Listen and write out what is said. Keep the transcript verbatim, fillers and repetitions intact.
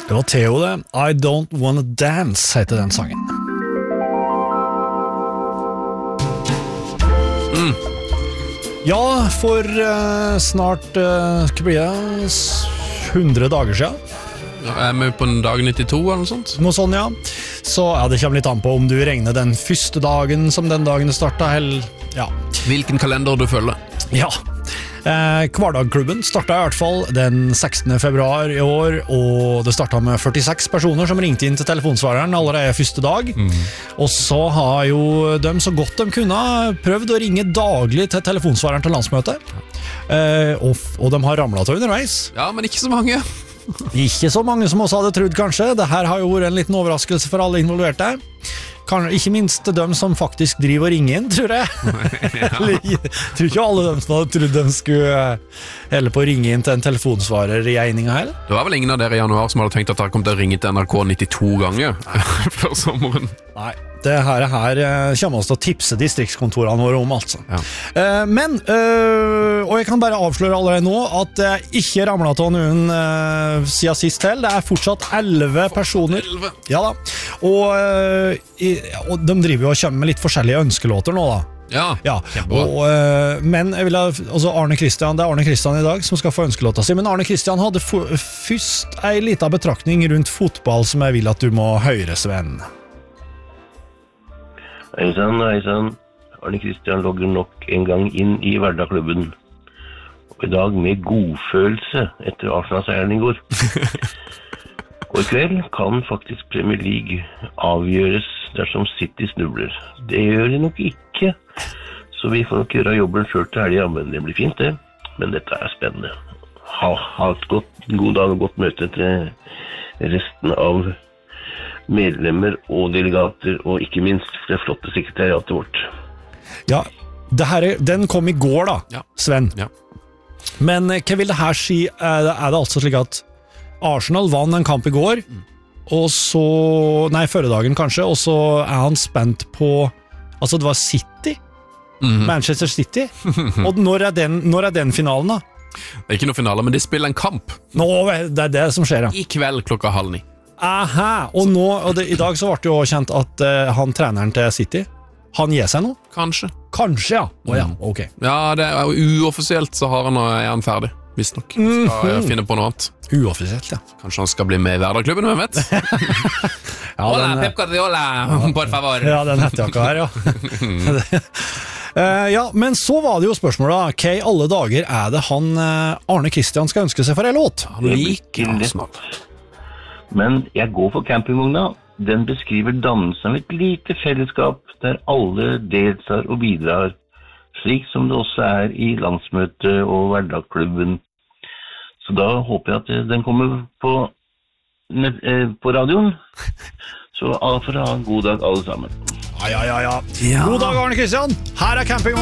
Det var Theo det. I Don't Wanna Dance heter den sangen. Mm. Ja, for uh, snart uh, hva blir det? hundre dager siden. Ja, er vi på en dag nittito eller noe sånt? Noe sånn, ja. Så ja, det kommer litt an på om du regner den første dagen som den dagen det startet, eller ja. Hvilken kalender du følger? Ja. Eh, Hverdagklubben startet i hvert fall den sekstende februar i år, og det startet med førtiseks personer som ringte inn til telefonsvareren allerede første dag. Mm. Og så har jo de så godt de kunne prøvd å ringe daglig til telefonsvareren til landsmøtet. Eh, og, og de har ramlet til underveis. Ja, men ikke så mange. Ikke så mange som også hadde trodd, kanskje. Dette har jo vært en liten overraskelse for alle involverte. Kan, ikke minst dem som faktisk driver og ringer inn, tror jeg. Ja. Jeg tror ikke alle dem som hadde trodd de skulle hele på å ringe inn til en telefonsvarer i egninga her. Det var vel ingen av dere i januar som hadde tenkt at dere kom til å ringe til N R K nittito ganger før sommeren? Nei, det her, her kommer oss til å tipse distriktskontorene våre om, altså. Ja. Uh, men, uh, og jeg kan bare avsløre allerede nå at det ikke ramlet av noen uh, siden sist til. Det er fortsatt elleve personer. elleve. Ja da. Og, uh, i, og de driver jo og kommer med litt forskjellige ønskelåter nå da. Ja, ja. Og, uh, men jeg vil ha, altså Arne Kristian, det er Arne Kristian i dag som skal få ønskelåta si, men Arne Kristian hadde først en liten betraktning rundt fotball som jeg vil at du må høre, Sven. Hei sann, hei sann. Arne Kristian logger nok en gang inn i Hverdagklubben. Og i dag med godfølelse etter Arsenal-seieren i går. Og i kveld kan faktisk Premier League avgjøres dersom City snubler. Det gjør de nok ikke. Så vi får nok gjøre jobben selv til helgen, men det blir fint det. Men dette er spennende. Ha, ha et godt, god dag og godt møte til resten av medlemmer og delegater, og ikke minst det flotte sekretariatet vårt. Ja, det her er, den kom i går da, ja. Sven. Ja. Men hva vil det her si? Er det, er det altså slik at Arsenal vann en kamp i går, mm. og så, nei, førre dagen kanskje, og så er han spent på, altså det var City, mm-hmm. Manchester City, og når er, den, når er den finalen da? Det er ikke noe finale, men de spiller en kamp. Nå, det er det som skjer, ja. I kveld klokka halv ni. Aha, og, nå, og det, i dag så ble det jo kjent at uh, han treneren til City, han gir seg nå? Kanskje. Kanskje, ja. Å oh, ja, ok. Ja, det er uoffisielt så har han, er han ferdig, visst nok. Skal mm-hmm. finne på noe annet. Uoffisielt, ja. Kanskje han skal bli med i Hverdagklubben, hvem vet? Ja, hola, den, Pep Guardiola, por favor. Ja, den heter jakka her, ja. uh, ja, men så var det jo spørsmålet, hva i alle dager er det han uh, Arne Kristian skal ønske seg for en låt? Han liker Arsenal. Men jeg går for campingvogna. Den beskriver dannelsen av et lite fellesskap der alle deltar og bidrar, slik som det også er i landsmøtet og Hverdagklubben. Så da håper jeg at den kommer på, på radioen. Så for å ha en god dag alle sammen. Ja, ja, ja, ja. God dag, Arne Kristian. Her er campingvogna.